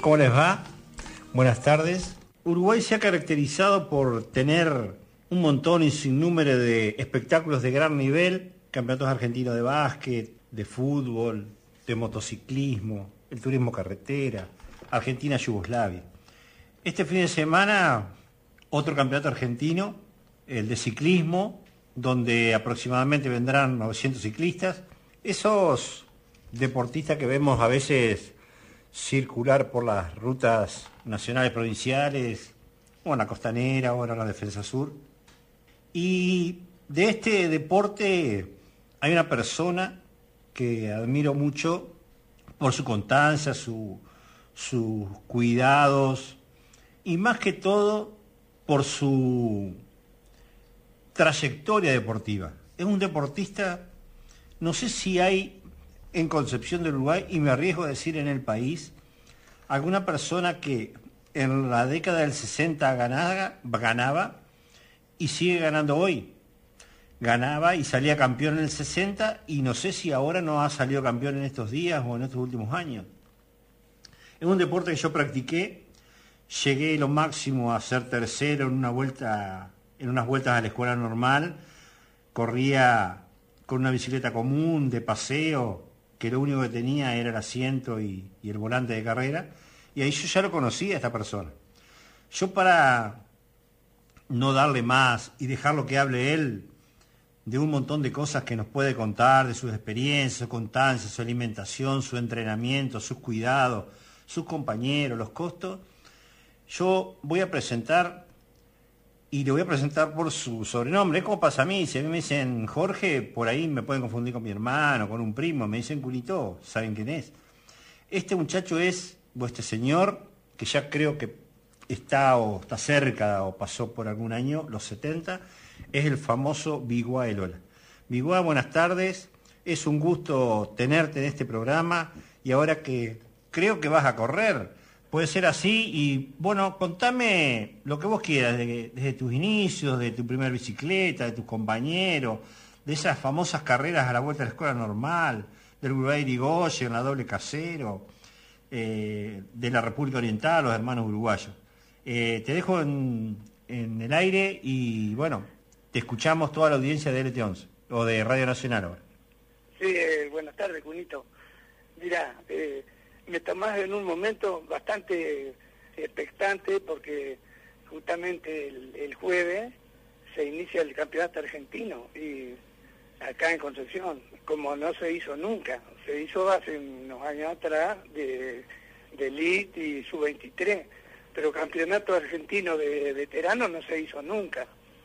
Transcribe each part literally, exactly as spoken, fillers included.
¿Cómo les va? Buenas tardes. Uruguay se ha caracterizado por tener un montón y sin número de espectáculos de gran nivel, campeonatos argentinos de básquet, de fútbol, de motociclismo, el turismo carretera, Argentina-Yugoslavia. Este fin de semana, otro campeonato argentino, el de ciclismo, donde aproximadamente vendrán novecientos ciclistas. Esos deportistas que vemos a veces circular por las rutas nacionales provinciales, o en la costanera, o en la defensa sur. Y de este deporte hay una persona que admiro mucho por su constancia, su, sus cuidados, y más que todo por su trayectoria deportiva. Es un deportista, no sé si hay en Concepción del Uruguay, y me arriesgo a decir en el país, alguna persona que en la década del sesenta ganaba, ganaba y sigue ganando hoy. Ganaba y salía campeón en el sesenta, y no sé si ahora no ha salido campeón en estos días o en estos últimos años. Es un deporte que yo practiqué, llegué lo máximo a ser tercero en una vuelta, en unas vueltas a la escuela normal, corría con una bicicleta común de paseo, que lo único que tenía era el asiento y, y el volante de carrera, y ahí yo ya lo conocía a esta persona. Yo, para no darle más y dejarlo que hable él de un montón de cosas que nos puede contar, de sus experiencias, su constancia, su alimentación, su entrenamiento, sus cuidados, sus compañeros, los costos, yo voy a presentar, y le voy a presentar por su sobrenombre. Es como pasa a mí, si a mí me dicen Jorge, por ahí me pueden confundir con mi hermano, con un primo, me dicen Culito, ¿saben quién es? Este muchacho es, o este señor, que ya creo que está o está cerca o pasó por algún año, los setenta, es el famoso Biguá Elola. Biguá, buenas tardes, es un gusto tenerte en este programa, y ahora que creo que vas a correr, puede ser así, y bueno, contame lo que vos quieras, de, desde tus inicios, de tu primer bicicleta, de tus compañeros, de esas famosas carreras a la vuelta de la escuela normal, del Uruguay Irigoyen, la doble casero, eh, de la República Oriental, los hermanos uruguayos. Eh, te dejo en, en el aire y bueno, te escuchamos toda la audiencia de L T once, o de Radio Nacional ahora. Sí, eh, buenas tardes, Cunito. Mirá, eh, me tomás en un momento bastante expectante, porque justamente el, el jueves se inicia el campeonato argentino, y acá en Concepción, como no se hizo nunca, se hizo hace unos años atrás de, de Elite y sub veintitrés, pero campeonato argentino de veteranos no se hizo nunca,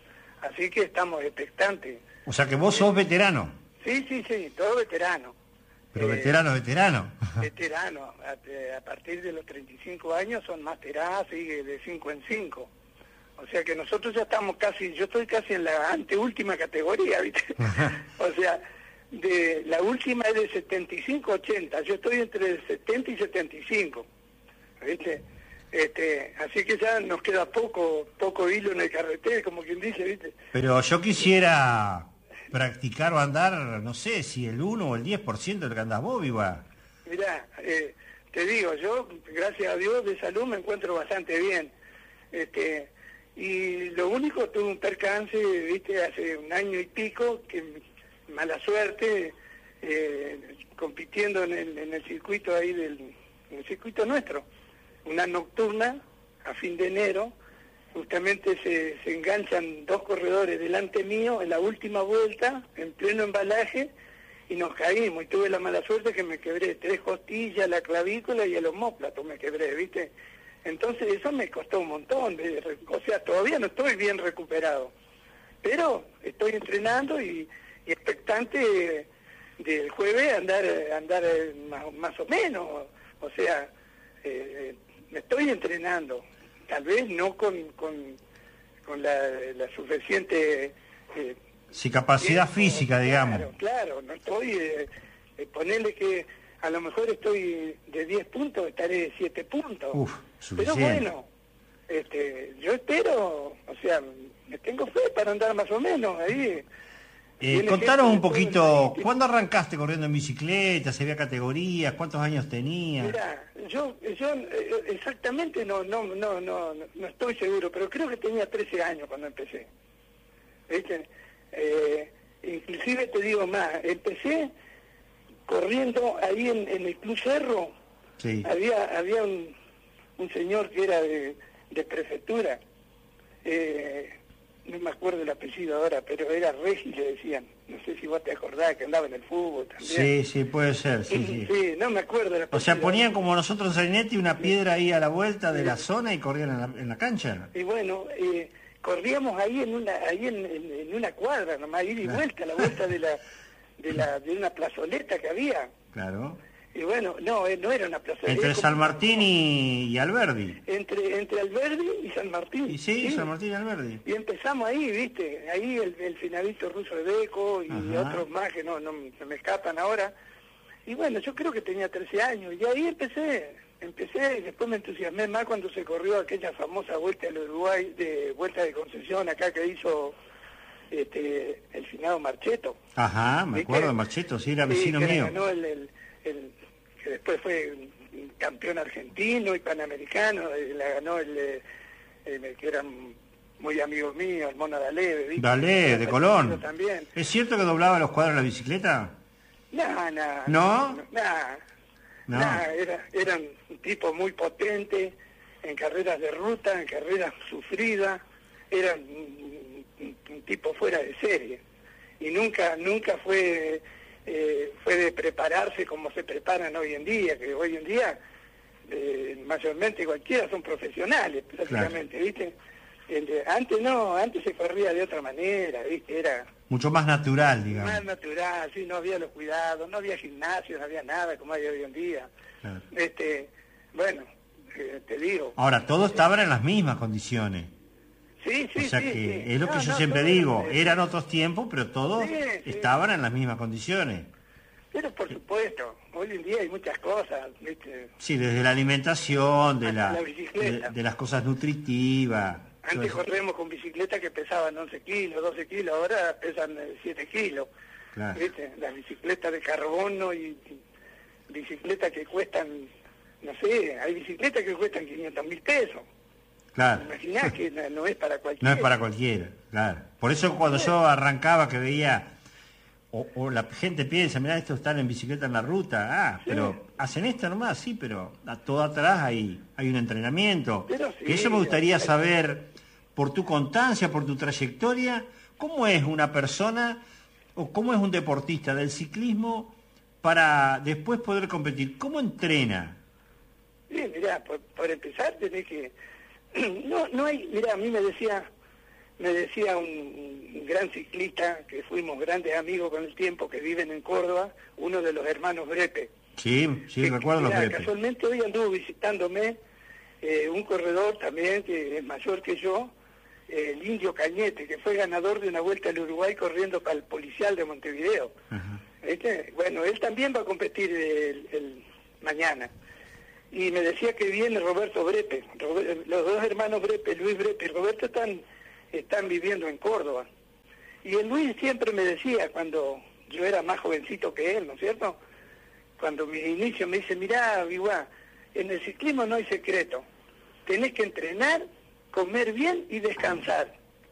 así que estamos expectantes. O sea que vos sos veterano. Sí, sí, sí, todo veterano. Pero Eh, veterano, veterano. Veterano, a, a partir de los treinta y cinco años son Master sigue de cinco en cinco. O sea que nosotros ya estamos casi, yo estoy casi en la anteúltima categoría, ¿viste? O sea, de la última es de setenta y cinco a ochenta, yo estoy entre setenta y setenta y cinco, ¿viste? Este, así que ya nos queda poco, poco hilo en el carretero, como quien dice, ¿viste? Pero yo quisiera practicar o andar, no sé, si el uno o el diez por ciento del que andás vos, Biguá. Mirá, eh, te digo, yo, gracias a Dios, de salud me encuentro bastante bien. Este, y lo único, tuve un percance, viste, hace un año y pico, que mala suerte, eh, compitiendo en el, en el circuito ahí del, en el circuito nuestro, una nocturna, a fin de enero, justamente se, se enganchan dos corredores delante mío en la última vuelta, en pleno embalaje, y nos caímos, y tuve la mala suerte que me quebré tres costillas, la clavícula y el omóplato me quebré, ¿viste? Entonces eso me costó un montón, de, o sea, todavía no estoy bien recuperado, pero estoy entrenando y, y expectante del jueves andar andar más, más o menos, o sea, eh, me estoy entrenando, tal vez no con, con, con la, la suficiente... Eh, sí, capacidad tiempo, física, digamos. Claro, claro, no estoy... Eh, eh, ponerle que a lo mejor estoy de diez puntos, estaré de siete puntos. Uf, pero bueno, este, yo espero, o sea, me tengo fe para andar más o menos ahí. Eh, contanos un poquito, ¿cuándo arrancaste corriendo en bicicleta? ¿Se había categorías? ¿Cuántos años tenías? Mirá, yo, yo eh, exactamente no, no, no, no, no estoy seguro, pero creo que tenía trece años cuando empecé. ¿Viste? Eh, inclusive te digo más, empecé corriendo ahí en, en el Club Cerro. Sí. Había, había un, un señor que era de, de prefectura, eh, no me acuerdo el apellido ahora, pero era Regi, le decían. No sé si vos te acordás que andaba en el fútbol también. Sí, sí, puede ser, sí, sí. Sí, no me acuerdo el apellido. O sea, ponían como nosotros en Salineti una piedra ahí a la vuelta de la zona y corrían en la, en la cancha. Y bueno, eh, corríamos ahí en una ahí en, en, en una cuadra, nomás, ida y vuelta, a la vuelta de la, de la de una plazoleta que había. Claro. Y bueno, no, eh, no era una plazoleta. Entre San Martín y, y Alberdi. Entre, entre Alberdi y San Martín. Y sí, sí, San Martín y Alberdi. Y empezamos ahí, viste, ahí el, el finadito Ruso de Beco y Ajá. otros más que no, no se me escapan ahora. Y bueno, yo creo que tenía trece años y ahí empecé, empecé y después me entusiasmé más cuando se corrió aquella famosa vuelta al Uruguay, de vuelta de Concepción acá que hizo este el finado Marcheto. Ajá, me ¿Viste? acuerdo de Marcheto, sí, era vecino sí, que mío. ganó el, el, el, que después fue campeón argentino y panamericano, y la ganó el, el, el que era muy amigo mío, el Mono Daleve, ¿viste? Dalé, de Colón. También. ¿Es cierto que doblaba los cuadros en la bicicleta? No, no. ¿No? No, No. no, era, era un tipo muy potente en carreras de ruta, en carreras sufridas, era un, un, un tipo fuera de serie. Y nunca, nunca fue... Eh, fue de prepararse como se preparan hoy en día, que hoy en día eh, mayormente cualquiera son profesionales prácticamente, claro. ¿Viste? Eh, antes no, antes se corría de otra manera, ¿viste? Era mucho más natural, digamos. Más natural, sí, no había los cuidados, no había gimnasio, no había nada como hay hoy en día. Claro. Este, bueno, eh, te digo. Ahora, todos estaban en las mismas condiciones. Sí, sí, o sea sí, que sí. es lo que no, yo no, siempre todos, digo, eh, eran otros tiempos, pero todos sí, sí. estaban en las mismas condiciones. Pero por supuesto, hoy en día hay muchas cosas, ¿viste? Sí, desde la alimentación, de, la, la de, de las cosas nutritivas. Antes corremos con bicicletas que pesaban once kilos, doce kilos, ahora pesan siete kilos. Claro. ¿Viste? Las bicicletas de carbono y, y bicicletas que cuestan, no sé, hay bicicletas que cuestan quinientos mil pesos. Claro. Imaginás que no, no es para cualquiera. No es para cualquiera, claro. Por eso cuando yo arrancaba que veía, o, o la gente piensa, mirá, estos están en bicicleta en la ruta, ah, sí. Pero hacen esto nomás, sí, pero a todo atrás hay, hay un entrenamiento. Pero sí, que eso me gustaría saber, por tu constancia, por tu trayectoria, cómo es una persona o cómo es un deportista del ciclismo para después poder competir. ¿Cómo entrena? Sí, mirá, por, por empezar tenés que... No, no hay, mira, a mí me decía, me decía un, un gran ciclista, que fuimos grandes amigos con el tiempo, que viven en Córdoba, uno de los hermanos Brepe. Sí, sí, que, recuerdo mirá, los Brepe. Casualmente hoy anduvo visitándome eh, un corredor también, que es mayor que yo, eh, el Indio Cañete, que fue ganador de una vuelta al Uruguay corriendo para el policial de Montevideo. ¿Viste? Bueno, él también va a competir el, el mañana. Y me decía que viene Roberto Brepe, Robert, los dos hermanos Brepe, Luis Brepe y Roberto están, están viviendo en Córdoba. Y el Luis siempre me decía, cuando yo era más jovencito que él, ¿no es cierto? Cuando mi inicio me dice, mirá, Biguá, en el ciclismo no hay secreto, tenés que entrenar, comer bien y descansar.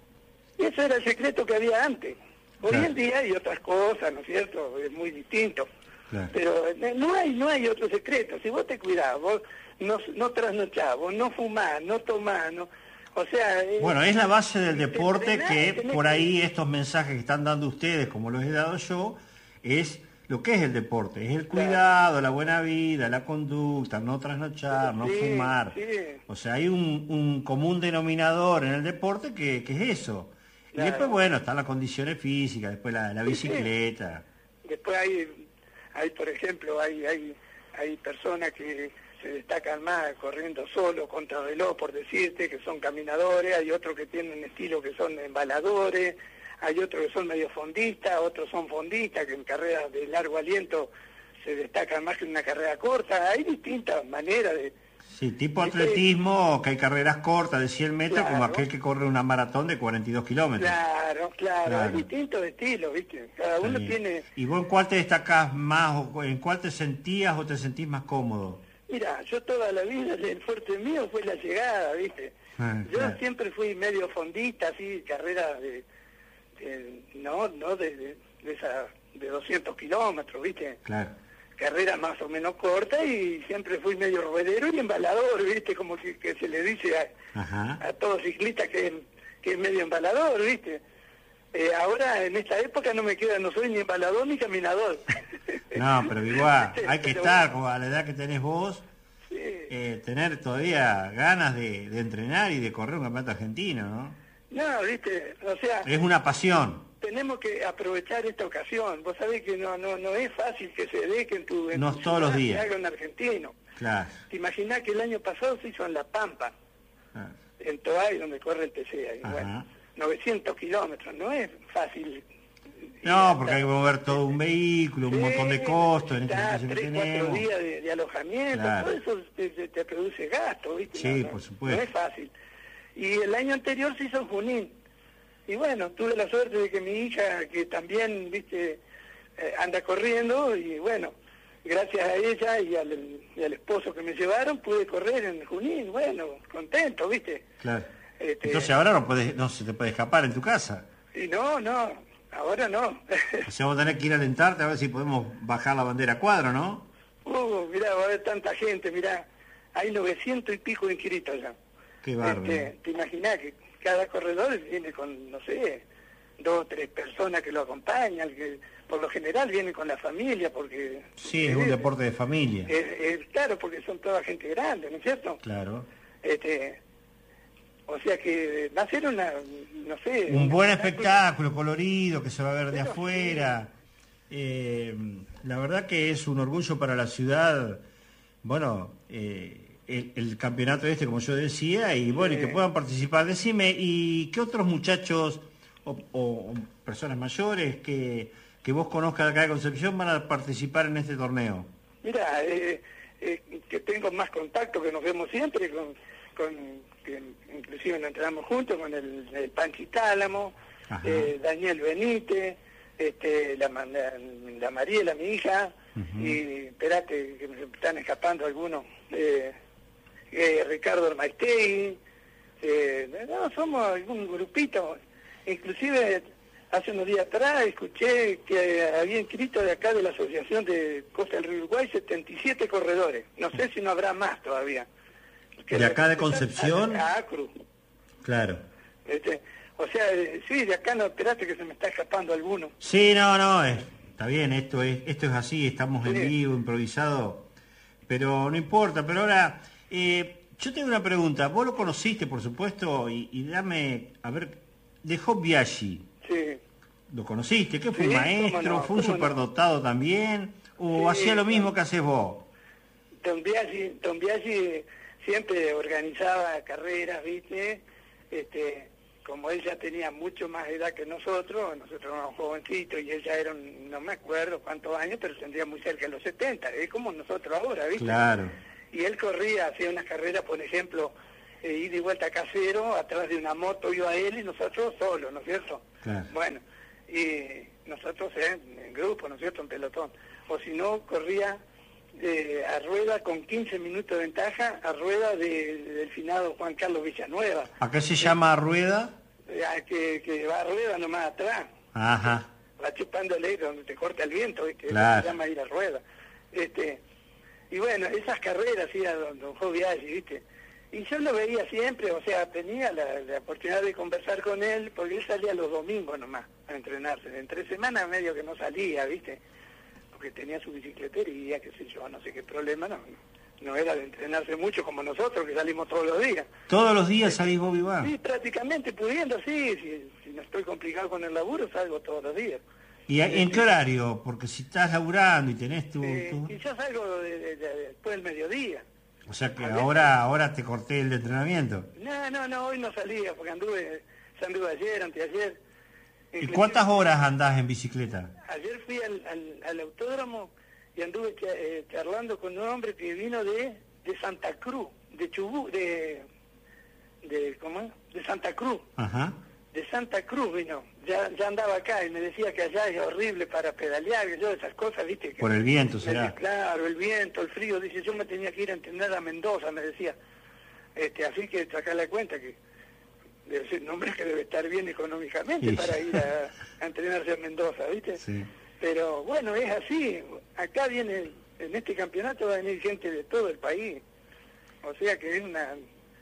Y eso era el secreto que había antes. Hoy claro. en día hay otras cosas, ¿no es cierto? Es muy distinto. Claro. Pero no hay no hay otro secreto. Si vos te cuidás, vos no, no trasnochás, vos no fumás, no tomás, no, o sea... Bueno, es la base del deporte que por ahí estos mensajes que están dando ustedes, como los he dado yo, es lo que es el deporte. Es el cuidado, claro. La buena vida, la conducta, no trasnochar, no sí, fumar. Sí. O sea, hay un, un común denominador en el deporte que, que es eso. Claro. Y después, bueno, están las condiciones físicas, después la, la bicicleta. Sí. Después hay... Hay, por ejemplo, hay, hay, hay personas que se destacan más corriendo solo, contra reloj, por decirte, que son caminadores, hay otros que tienen estilo que son embaladores, hay otros que son medio fondistas, otros son fondistas, que en carreras de largo aliento se destacan más que en una carrera corta. Hay distintas maneras de, Sí, tipo ¿Viste? atletismo, que hay carreras cortas de cien metros, Claro. como aquel que corre una maratón de cuarenta y dos kilómetros. Claro, claro, Claro. hay distintos estilos, ¿viste? Cada Está uno bien. tiene... ¿Y vos en cuál te destacás más o en cuál te sentías o te sentís más cómodo? Mira, yo toda la vida el fuerte mío fue la llegada, ¿viste? Ah, Yo claro. siempre fui medio fondista, así, carreras de... de- no, no de, de, de esa, de doscientos kilómetros, ¿viste? Claro. Carreras más o menos cortas y siempre fui medio ruedero y embalador, ¿viste? Como que, que se le dice a, Ajá. a todo ciclista que, es- que es medio embalador, ¿viste? Eh, ahora, en esta época, no me queda, no soy ni embalador ni caminador. No, pero igual, ¿Viste? hay que Pero, estar, como a la edad que tenés vos, sí. eh, tener todavía ganas de, de entrenar y de correr un campeonato argentino, ¿no? No, ¿viste? O sea, Es una pasión. tenemos que aprovechar esta ocasión. Vos sabés que no no no es fácil que se dé que en tu, en No tu todos los ciudad se días. haga un argentino. Claro. Te imaginás que el año pasado se hizo en La Pampa, claro. en Toay, donde corre el T C. Ahí, Ajá. bueno, novecientos kilómetros, no es fácil. No, Y porque hay que hasta- mover todo un vehículo, un Sí, montón de costos en esta está, situación que tres, cuatro tenemos. días de, de alojamiento, Claro. todo eso te, te- te produce gasto, ¿viste? Sí, No, no, por supuesto. No es fácil. Y el año anterior se hizo en Junín. Y bueno, tuve la suerte de que mi hija, que también, viste, eh, anda corriendo, y bueno, gracias a ella y al, y al esposo que me llevaron, pude correr en Junín. Bueno, contento, viste. Claro. Este, Entonces ahora no, podés, no se te puede escapar en tu casa. Y no, no, ahora no. O sea, vos tenés que ir a alentarte a ver si podemos bajar la bandera a cuadro, ¿no? Uh, mirá, va a haber tanta gente, mirá, hay novecientos y pico inscritos ya. Qué bárbaro. Este, te imaginás que cada corredor viene con, no sé, dos o tres personas que lo acompañan, que por lo general vienen con la familia, porque... Sí, es un deporte de familia. Es, es- claro, porque son toda gente grande, ¿no es cierto? Claro. Este, o sea que va a ser una, no sé... Un buen una- espectáculo, colorido, que se va a ver de Pero afuera. Eh, la verdad que es un orgullo para la ciudad, bueno, eh, el, el campeonato este, como yo decía, y bueno, y que Sí. puedan participar. Decime, ¿y qué otros muchachos o, o personas mayores que, que vos conozcas de acá de Concepción van a participar en este torneo? Mira, eh, eh, que tengo más contacto, que nos vemos siempre, con, con que inclusive nos entrenamos juntos, con el, el Panchi Tálamo, Ajá. eh, Daniel Benítez, este, la, Ma- la, la Mariela, mi hija, Ujú. y espérate, que me están escapando algunos, eh, eh, Ricardo Armaistegui, eh, no, somos un grupito, inclusive hace unos días atrás escuché que había inscrito de acá de la Asociación de Costa del Río Uruguay setenta y siete corredores. No sé si no habrá más todavía. Que ¿De acá de representan Concepción? A, a Acru. Claro. Este, o sea, eh, sí, de acá no, espérate que se me está escapando alguno. Sí, no, no, es- está bien, esto es, esto es así, estamos en Sí. vivo, improvisado, pero no importa. Pero ahora, eh, yo tengo una pregunta, vos lo conociste, por supuesto, y, y dame, a ver, de Job Biaggi, Sí. ¿lo conociste? ¿Qué fue Sí, un cómo maestro? no, ¿Fue un cómo no. superdotado también? ¿O Sí, hacía lo sí. mismo que haces vos? Don Biaggi, Don Biaggi siempre organizaba carreras, ¿viste? Este, como él ya tenía mucho más edad que nosotros, nosotros éramos jovencitos y él ya era, un- no me acuerdo cuántos años, pero tendría muy cerca de los setenta, es como nosotros ahora, ¿viste? Claro. Y él corría, hacía unas carreras, por ejemplo, eh, ida y vuelta casero, atrás de una moto iba él y nosotros solos, ¿no es cierto? Claro. Bueno, y nosotros en, en grupo, ¿no es cierto?, en pelotón. O si no, corría eh, a rueda con quince minutos de ventaja, a rueda de- del finado Juan Carlos Villanueva, ¿A qué se llama rueda? eh, a que, que va a rueda nomás atrás, Ajá. va chupándole donde te corta el viento, ¿viste? Eso Claro. se llama ir a rueda. Este, y bueno, esas carreras iba don, don Jovi allí, ¿viste? Y yo lo veía siempre, o sea, tenía la, la oportunidad de conversar con él, porque él salía los domingos nomás a entrenarse. Entre semanas medio que no salía, ¿viste? Porque tenía su bicicletería, qué sé yo, no sé qué problema, no. No era de entrenarse mucho como nosotros, que salimos todos los días. ¿Todos los días salís vos, Iván? Sí, prácticamente pudiendo, sí, si, si no estoy complicado con el laburo, salgo todos los días. ¿Y a- en qué horario? Porque si estás laburando y tenés tu... Eh, tu- y yo salgo de- de- de- después del mediodía. O sea que a ver. ahora, ahora te corté el entrenamiento. No, no, no, hoy no salía, porque anduve, ya anduve ayer, anteayer. ¿Y Inclusive, cuántas horas andás en bicicleta? Ayer fui al, al, al autódromo y anduve cha- eh, charlando con un hombre que vino de, de Santa Cruz, de Chubut, de, de, ¿cómo es? De Santa Cruz. Ajá. De Santa Cruz vino, ya ya andaba acá y me decía que allá es horrible para pedalear y yo esas cosas, viste. Que Por el viento me será. decía, claro, el viento, el frío, dice, yo me tenía que ir a entrenar a Mendoza, me decía. Este, así que sacar la cuenta que debe ser un hombre que debe estar bien económicamente Sí. para ir a, a entrenarse a Mendoza, viste. Sí. Pero bueno, es así, acá viene, en este campeonato va a venir gente de todo el país, o sea que es una,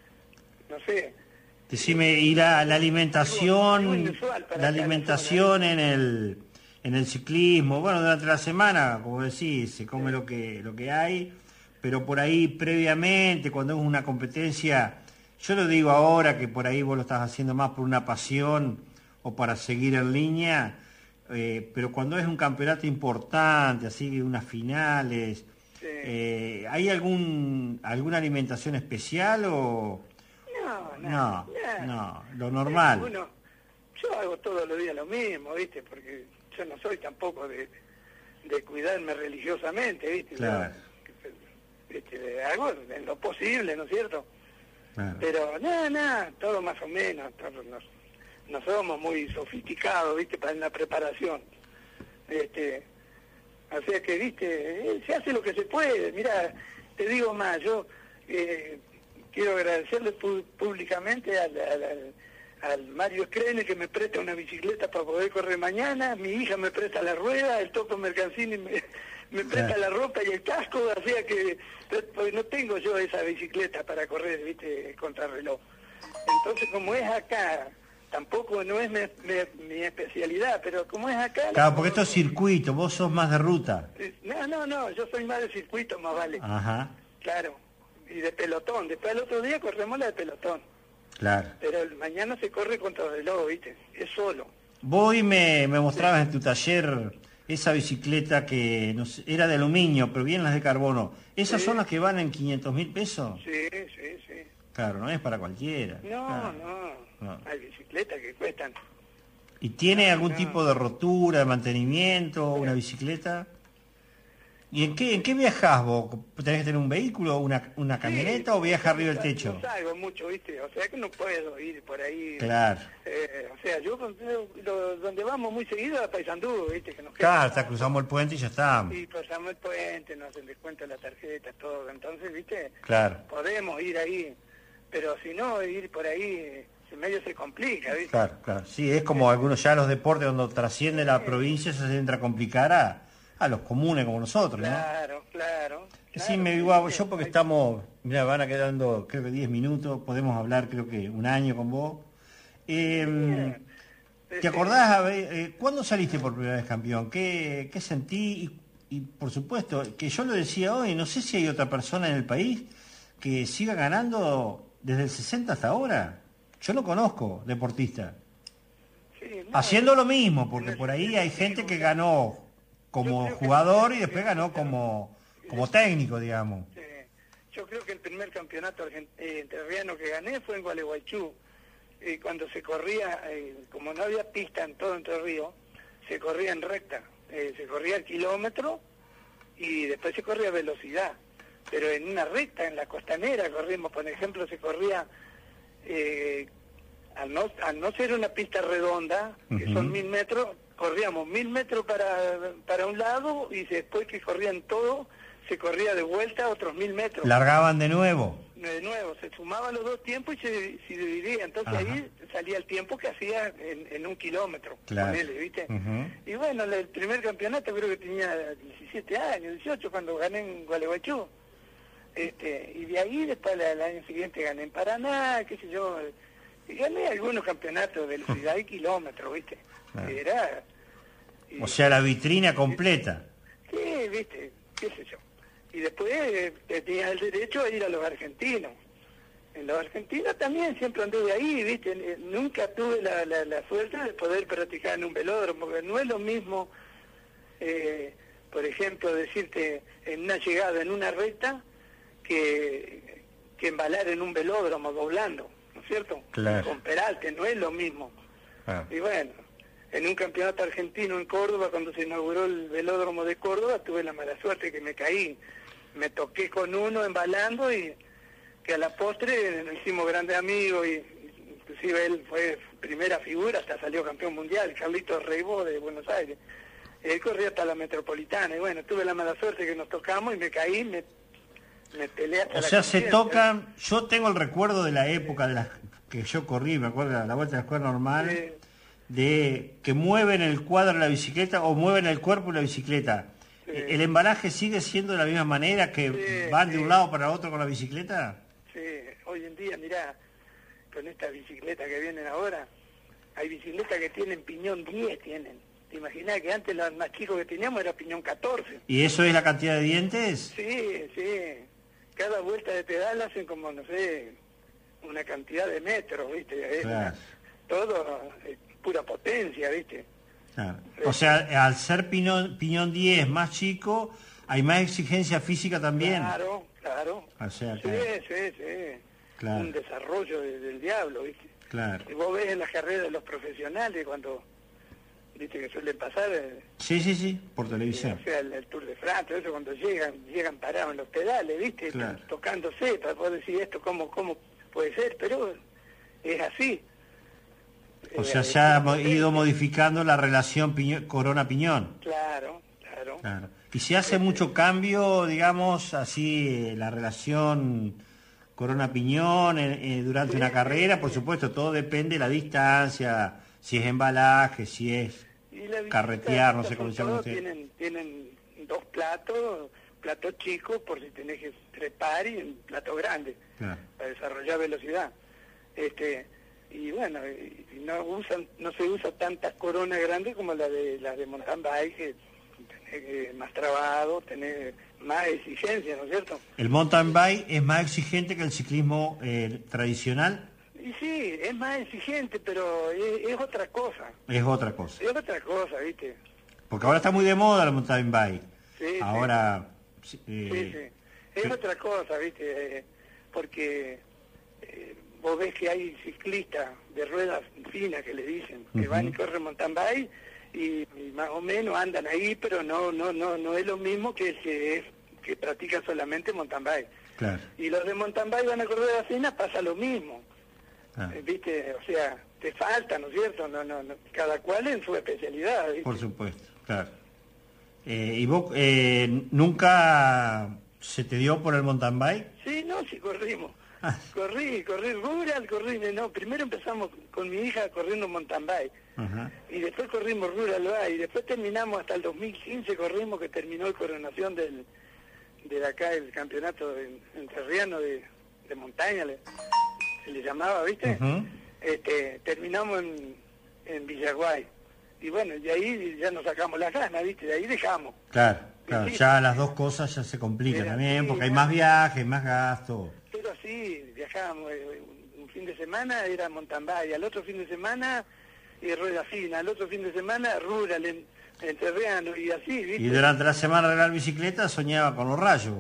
no sé. Decime, y la, la alimentación, Algo inusual para la acá en la alimentación en el en el ciclismo, bueno, durante la semana, como decís, se come lo que lo que hay, pero por ahí previamente, cuando es una competencia, yo lo digo ahora que por ahí vos lo estás haciendo más por una pasión o para seguir en línea, eh, pero cuando es un campeonato importante, así unas finales, Sí. eh, ¿hay algún alguna alimentación especial o...? No, no, No, no, no, lo normal. Uno, yo hago todos los días lo mismo, ¿viste? Porque yo no soy tampoco de, de cuidarme religiosamente, ¿viste? Claro. Yo, ¿viste? Hago en lo posible, ¿no es cierto? Claro. Pero nada, nada, todo más o menos. Todos nos, no somos muy sofisticados, ¿viste? Para la preparación. Este, o sea que, ¿viste? Eh, se hace lo que se puede. Mira, te digo más, yo... Eh, quiero agradecerle pu- públicamente al, al, al, al Mario Screne que me presta una bicicleta para poder correr mañana, mi hija me presta la rueda, el Toto Mercancini me, me presta Claro. la ropa y el casco, o sea que pues, no tengo yo esa bicicleta para correr, viste, contrarreloj. Entonces, como es acá, tampoco no es mi, mi, mi especialidad, pero como es acá... Claro, porque esto es circuito, vos sos más de ruta. No, no, no, yo soy más de circuito, más vale. Ajá, Claro, y de pelotón. Después el otro día corremos la de pelotón. claro. Pero el mañana se corre contra el reloj, ¿viste? Es solo. Vos hoy me, me mostrabas en tu taller esa bicicleta que no sé, era de aluminio, pero bien las de carbono. ¿Esas Sí. son las que van en quinientos mil pesos? Sí, sí, sí. Claro, no es para cualquiera. No, Claro. no, no. Hay bicicletas que cuestan. ¿Y tiene algún no. tipo de rotura, de mantenimiento, una bicicleta? ¿Y en qué, en qué viajás vos? ¿Tenés que tener un vehículo, una, una camioneta Sí, o viajas arriba del no- techo? No salgo mucho, ¿viste? O sea que no puedo ir por ahí. Claro. Eh, o sea, yo yo- lo- donde vamos muy seguido a Paysandú, ¿viste? Que nos queda Claro, barato. hasta cruzamos el puente y ya está. Y pasamos el puente, nos hacen descuento en la tarjeta, todo. Entonces, ¿viste? Claro. Podemos ir ahí. Pero si no, ir por ahí, en medio se complica, ¿viste? Claro, claro. Sí, es como algunos ya los deportes cuando trasciende la provincia se entra a complicar a, a los comunes como nosotros, ¿no? Claro, claro. Sí, claro, me sí, digo, sí, yo porque hay- estamos, mira, van a quedando creo que diez minutos, podemos hablar creo que un año con vos. Eh, ¿Te este, acordás, a ver, eh, cuándo saliste por primera vez campeón? ¿Qué, qué sentí? Y, y, por supuesto, que yo lo decía hoy, no sé si hay otra persona en el país que siga ganando desde el sesenta hasta ahora. Yo no conozco deportista. sí, no, Haciendo lo mismo, porque no, por ahí sí, hay sí, gente que sí. ganó Yo como creo que- jugador y después ganó como, como técnico, digamos. Sí. Yo creo que el primer campeonato argent- eh, entrerriano que gané fue en Gualeguaychú. Y cuando se corría, eh, como no había pista en todo Entre Ríos, se corría en recta. Eh, se corría el kilómetro y después se corría a velocidad. Pero en una recta, en la costanera, corrimos, por ejemplo, se corría, eh, al, no, al no ser una pista redonda, que Ujú. son mil metros, corríamos mil metros para, para un lado y después que corrían todo, se corría de vuelta otros mil metros. Largaban de nuevo. De nuevo, se sumaban los dos tiempos y se, se dividía. Entonces Ajá. ahí salía el tiempo que hacía en, en un kilómetro. Claro. Ponele, ¿viste? Ujú. Y bueno, el primer campeonato creo que tenía diecisiete años, dieciocho, cuando gané en Gualeguaychú. Este, y de ahí después el, el año siguiente gané en Paraná, qué sé yo. Y gané algunos campeonatos de velocidad y kilómetros, ¿viste? Claro. Era... y- O sea, la vitrina completa. Sí, viste, qué sé yo. Y después eh, tenía el derecho a ir a los argentinos. En los argentinos también siempre anduve ahí, viste. Eh, Nunca tuve la, la, la suerte de poder practicar en un velódromo, porque no es lo mismo, eh, por ejemplo, decirte en una llegada, en una recta, que, que embalar en un velódromo doblando, ¿no es cierto? Claro. Con peralte, no es lo mismo. Ah. Y bueno, en un campeonato argentino en Córdoba, cuando se inauguró el velódromo de Córdoba, tuve la mala suerte que me caí. Me toqué con uno embalando y que a la postre nos hicimos grandes amigos y inclusive él fue primera figura, hasta salió campeón mundial, Carlitos Reibó de Buenos Aires. Él corrió hasta la Metropolitana y bueno, tuve la mala suerte que nos tocamos y me caí, me, me peleé hasta O la sea, se conciencia. tocan, yo tengo el recuerdo de la época de las que yo corrí, me acuerdo de la vuelta de la escuela normal, Sí. de que mueven el cuadro de la bicicleta o mueven el cuerpo de la bicicleta. Sí. ¿El embalaje sigue siendo de la misma manera que Sí, van de sí. un lado para otro con la bicicleta? Sí, hoy en día, mirá, con estas bicicletas que vienen ahora, hay bicicletas que tienen piñón diez, tienen. ¿Te imaginás que antes los más chicos que teníamos era piñón catorce? ¿Y eso es la cantidad de dientes? Sí, sí. Cada vuelta de pedal hacen como, no sé, una cantidad de metros, ¿viste? Es Claro. todo es pura potencia, ¿viste? Claro. O sea, al ser piñón, piñón diez más chico, hay más exigencia física también. Claro, claro. O sea, sí, que- sí, sí. Claro. Un desarrollo de- del diablo, ¿viste? Claro. Y vos ves en las carreras de los profesionales cuando, viste que suelen pasar, eh, Sí, sí, sí, por televisión. o sea, el, el Tour de Francia, todo eso cuando llegan, llegan parados en los pedales, viste, Claro. tocándose, para poder decir esto, ¿cómo, cómo puede ser? Pero es así. O Eh, sea, es se ha una mo- potencia. ido modificando la relación piño- corona-piñón. Claro, claro. Claro. Y si hace mucho cambio, digamos, así, eh, la relación corona-piñón eh, eh, durante Sí, una carrera, sí, por sí. supuesto, todo depende de la distancia, si es embalaje, si es Y la bicicleta, carretear, no sé sobre cómo se llama todo, usted. Tienen, tienen dos platos, platos chicos por si tenés que trepar y un plato grande Claro. para desarrollar velocidad. Este y bueno, y, y no usan, no se usa tantas coronas grandes como la de las de mountain bike, que tenés que más trabado, tenés más exigencia, ¿no es cierto? ¿El mountain bike es más exigente que el ciclismo eh, tradicional? Y sí, es más exigente, pero es, es otra cosa, Es otra cosa. es otra cosa, ¿viste? Porque ahora está muy de moda el mountain bike. Sí, sí. Ahora... eh, Sí, sí. Es sí. otra cosa, ¿viste? Eh, porque eh, vos ves que hay ciclistas de ruedas finas que le dicen, que Ujú. van y corren mountain bike y, y más o menos andan ahí, pero no no no no es lo mismo que el que es que practica solamente mountain bike. Claro. Y los de mountain bike van a correr finas, pasa lo mismo. Ah, Eh, ¿Viste? O sea, te falta, ¿no es cierto? No, no, no. Cada cual en su especialidad, ¿viste? por supuesto, claro. Eh, ¿Y vos eh, nunca se te dio por el mountain bike? Sí, no, sí corrimos. Ah. Corrí, corrí rural, corrí, no, primero empezamos con mi hija corriendo mountain bike, Ajá. y después corrimos rural bike, y después terminamos hasta el dos mil quince, corrimos que terminó la coronación del, de acá el campeonato en- entrerriano de, de montaña, le- se le llamaba, ¿viste? Ujú. Este, terminamos en, en Villaguay, y bueno, de ahí ya nos sacamos las ganas, ¿viste? De ahí dejamos. Claro, claro, Sí. ya las dos cosas ya se complican Era también, así, porque hay ¿no? más viajes, más gastos. Pero sí, viajábamos, eh, un, un fin de semana era mountain bike, al otro fin de semana eh, rueda fina, al otro fin de semana rural, en, en terreno y así, ¿viste? Y durante la semana de arreglar bicicleta soñaba con los rayos.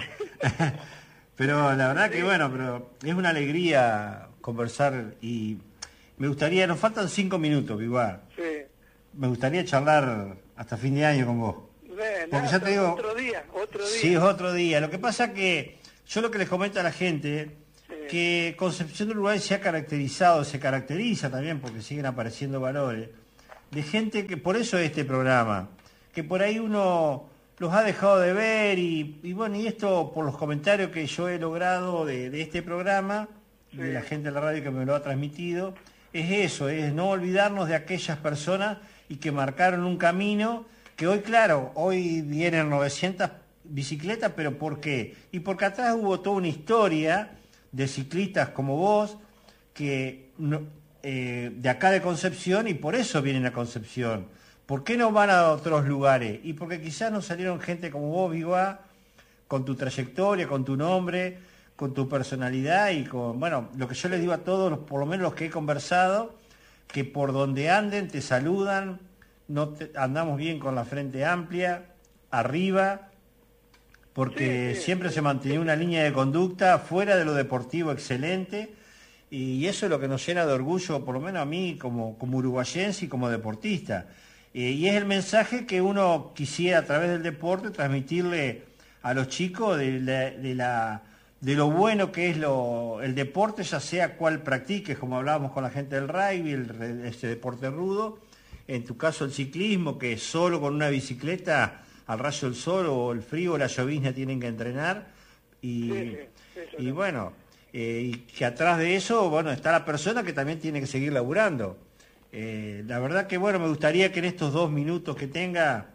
Pero la verdad que bueno, pero es una alegría conversar y me gustaría, nos faltan cinco minutos, Vivar. Sí. Me gustaría charlar hasta fin de año con vos. Bueno, Porque ya te digo- otro día, otro día. Sí, es otro día. Lo que pasa que yo lo que les comento a la gente, Sí. que Concepción del Uruguay se ha caracterizado, se caracteriza también porque siguen apareciendo valores, de gente que, por eso este programa, que por ahí uno los ha dejado de ver y, y bueno, y esto por los comentarios que yo he logrado de, de este programa, Sí. de la gente de la radio que me lo ha transmitido, es eso, es no olvidarnos de aquellas personas y que marcaron un camino que hoy, claro, hoy vienen novecientas bicicletas, pero ¿por qué? Y porque atrás hubo toda una historia de ciclistas como vos, que no- eh, de acá de Concepción, y por eso vienen a Concepción. ¿Por qué no van a otros lugares? Y porque quizás no salieron gente como vos, Vigua, con tu trayectoria, con tu nombre, con tu personalidad y con, bueno, lo que yo les digo a todos, los- por lo menos los que he conversado, que por donde anden te saludan, no te- andamos bien con la frente amplia, arriba, porque Sí, sí, siempre sí. se mantenía una línea de conducta fuera de lo deportivo excelente, y eso es lo que nos llena de orgullo, por lo menos a mí como, como uruguayense y como deportista. Eh, y es el mensaje que uno quisiera a través del deporte transmitirle a los chicos de la, de la, de lo bueno que es lo, el deporte, ya sea cual practiques, como hablábamos con la gente del rugby, el, este deporte rudo, en tu caso el ciclismo, que solo con una bicicleta al rayo del sol o el frío o la llovizna tienen que entrenar, y, sí, sí, y bueno, eh, y que atrás de eso, bueno, está la persona que también tiene que seguir laburando. Eh, la verdad que, bueno, me gustaría que en estos dos minutos que tenga,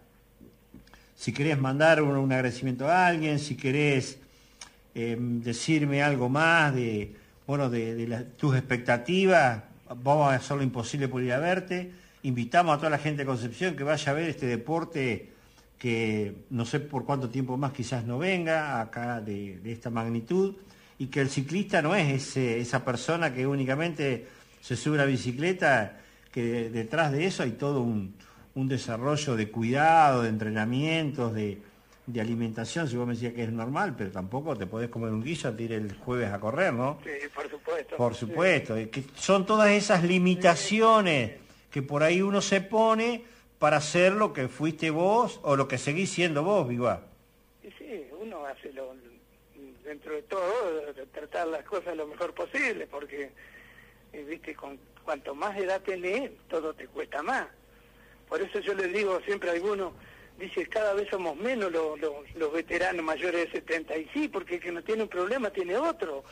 si querés mandar un, un agradecimiento a alguien, si querés eh, decirme algo más de, bueno, de, de la, tus expectativas, vamos a hacer lo imposible por ir a verte. Invitamos a toda la gente de Concepción que vaya a ver este deporte que no sé por cuánto tiempo más quizás no venga acá de, de esta magnitud, y que el ciclista no es ese, esa persona que únicamente se sube a la bicicleta, que detrás de eso hay todo un, un desarrollo de cuidado, de entrenamientos, de, de alimentación. Si vos me decías que es normal, pero tampoco te podés comer un guiso antes de ir el jueves a correr, ¿no? Sí, por supuesto. Por supuesto, sí. Que son todas esas limitaciones sí, que por ahí uno se pone para hacer lo que fuiste vos o lo que seguís siendo vos, Biguá. Sí, sí, uno hace lo, dentro de todo, tratar las cosas lo mejor posible, porque, viste, con cuanto más edad tenés, todo te cuesta más. Por eso yo les digo siempre a algunos, dice, cada vez somos menos los, los, los veteranos mayores de setenta, y sí, porque el que no tiene un problema tiene otro.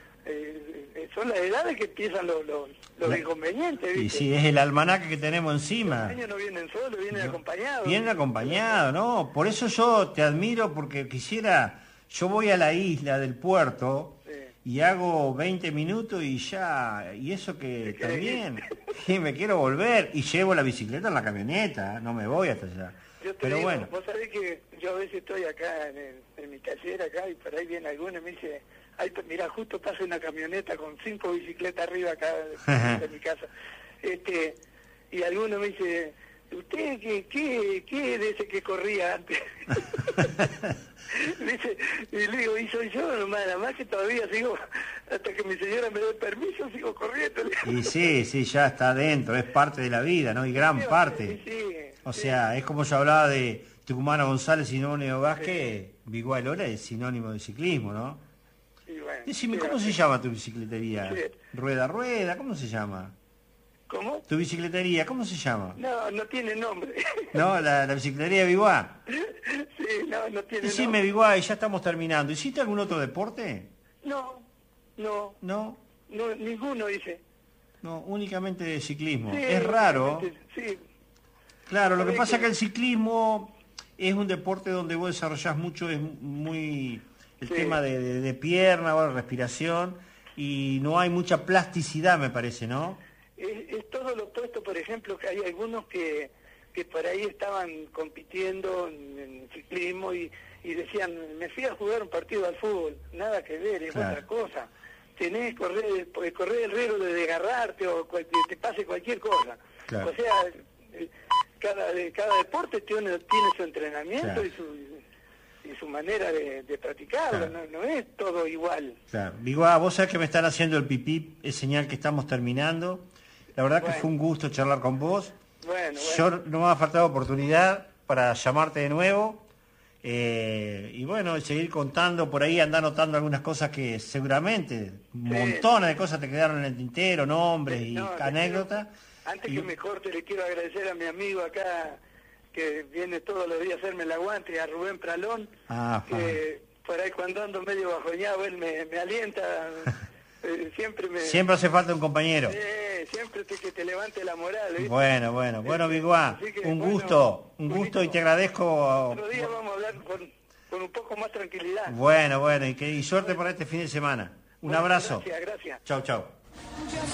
eh, son las edades que empiezan los, los, los La, inconvenientes, ¿viste? Y sí, es el almanaque que tenemos encima. Los años no vienen solos, vienen no, acompañados. Vienen acompañados, ¿no? Por eso yo te admiro, porque quisiera, yo voy a la isla del puerto, y hago veinte minutos y ya, y eso que también, y me quiero volver, y llevo la bicicleta en la camioneta, no me voy hasta allá. Yo te Pero digo, bueno. Vos sabés que yo a veces estoy acá en, el, en mi taller acá, y por ahí viene alguno y me dice, ay, mira, justo pasa una camioneta con cinco bicicletas arriba acá de, de mi casa. Este, y alguno me dice, ¿usted qué, qué, qué de ese que corría antes? Dice, y le digo, y soy yo nomás, nada más que todavía sigo, hasta que mi señora me dé permiso, sigo corriendo. Y sí, sí, ya está adentro, es parte de la vida, ¿no? Y gran sí, parte. Sí, sí, o sí. sea, es como yo hablaba de Tucumano González, sinónimo de Vázquez, sí. Biguá Lola es sinónimo de ciclismo, ¿no? Sí, bueno, Decime, sí, ¿cómo sí. se llama tu bicicletería? Sí. ¿Rueda, rueda? ¿Cómo se llama? ¿Cómo? ¿Tu bicicletería? ¿Cómo se llama? No, no tiene nombre. No, la, la bicicletería de Biguá. Sí, no, no tiene Decime, nombre. Biguá, y ya estamos terminando. ¿Hiciste algún otro deporte? No, no. ¿No? No, ninguno hice. No, únicamente de ciclismo. Sí, es raro. Sí. Claro, lo que pasa es que el ciclismo es un deporte donde vos desarrollás mucho, es muy el sí. tema de, de, de pierna, bueno, respiración, y no hay mucha plasticidad, me parece, ¿no? Es, es todo lo opuesto, por ejemplo, que hay algunos que, que por ahí estaban compitiendo en, en ciclismo y, y decían, me fui a jugar un partido al fútbol, nada que ver, es claro. otra cosa. Tenés que correr, correr el riesgo de desgarrarte o que te pase cualquier cosa. Claro. O sea, cada, cada deporte tiene, tiene su entrenamiento claro. y su... y su manera de, de practicarlo, claro. no, no es todo igual. Claro. Biguá, vos sabés que me están haciendo el pipí, es señal que estamos terminando. La verdad bueno. que fue un gusto charlar con vos. Bueno, bueno. Yo no me ha faltado oportunidad para llamarte de nuevo. Eh, y bueno, seguir contando, por ahí andar notando algunas cosas que seguramente, sí. montones de cosas te quedaron en el tintero, nombres sí, y no, anécdotas. Quiero, antes y... que me corte, le quiero agradecer a mi amigo acá, que viene todos los días a hacerme el aguante, a Rubén Pralón, ah, que por ahí cuando ando medio bajoñado, él me, me alienta, eh, siempre me... Siempre hace falta un compañero. Eh, siempre te, que te levante la moral, ¿viste? Bueno, bueno, bueno, Biguá, un bueno, gusto, un gusto bonito. Y te agradezco... Otro día vamos a hablar con, con un poco más tranquilidad. Bueno, bueno, y, que, y suerte bueno. para este fin de semana. Un bueno, abrazo. Gracias, gracias. Chau, chau.